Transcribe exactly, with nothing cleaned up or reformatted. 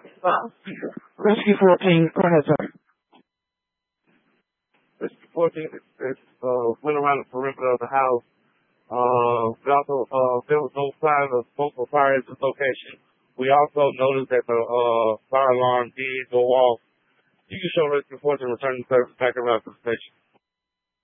Uh, Rescue fourteen, go ahead, sir. Rescue fourteen is, uh, went around the perimeter of the house. Uh, we also, uh, there was no sign of smoke or fire at this location. We also noticed that the, uh, fire alarm did go off. You can show rescue fourteen returning service back around to the station.